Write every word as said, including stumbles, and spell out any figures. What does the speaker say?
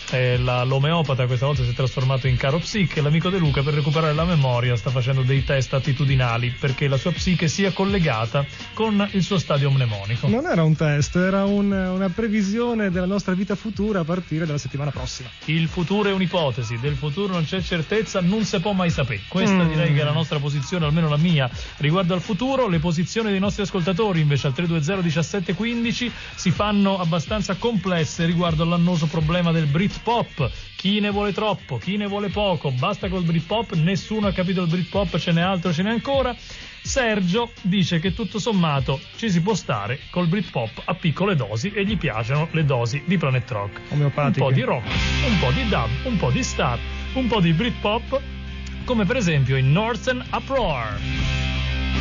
eh, la, l'omeopata questa volta si è trasformato in caro psiche. L'amico De Luca, per recuperare la memoria, sta facendo dei test attitudinali perché la sua psiche sia collegata con il suo stadio mnemonico. Non era un test, era un, una previsione della nostra vita futura a partire dalla settimana prossima. Il futuro è un'ipotesi, del futuro non c'è certezza, non si può mai sapere. Questa mm. direi che è la nostra posizione, almeno la mia, riguardo al futuro. Le posizioni dei nostri ascoltatori invece al tre due zero diciassette quindici si fanno abbastanza complesse riguardo all'annoso problema del Britpop. Chi ne vuole troppo, chi ne vuole poco, basta col Britpop, nessuno ha capito il Britpop, ce n'è altro, ce n'è ancora. Sergio dice che tutto sommato ci si può stare col Britpop a piccole dosi e gli piacciono le dosi di Planet Rock. Un po' di rock, un po' di dub, un po' di star, un po' di Britpop, come per esempio in Northern Uproar.